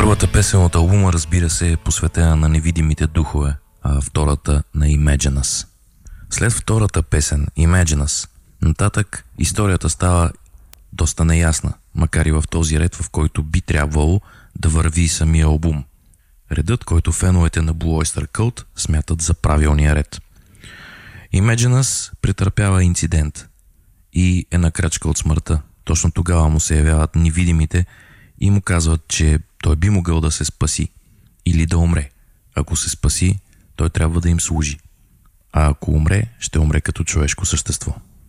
Първата песен от албума, разбира се, е посветена на невидимите духове, а втората на Imagine Us. След втората песен, Imagine Us, нататък историята става доста неясна, макар и в този ред, в който би трябвало да върви самия албум. Редът, който феновете на Blue Oyster Cult смятат за правилния ред. Imagine Us претърпява инцидент и е на крачка от смъртта. Точно тогава му се явяват невидимите и му казват, че той би могъл да се спаси или да умре. Ако се спаси, той трябва да им служи. А ако умре, ще умре като човешко същество.